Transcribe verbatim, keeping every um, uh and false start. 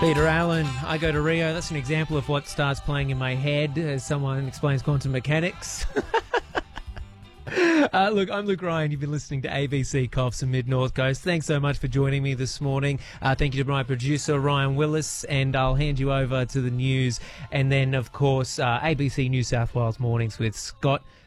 Peter Allen, I Go to Rio. That's an example of what starts playing in my head as someone explains quantum mechanics. uh, look, I'm Luke Ryan. You've been listening to A B C Coughs and Mid-North Coast. Thanks so much for joining me this morning. Uh, thank you to my producer, Ryan Willis, and I'll hand you over to the news. And then, of course, uh, A B C New South Wales Mornings with Scott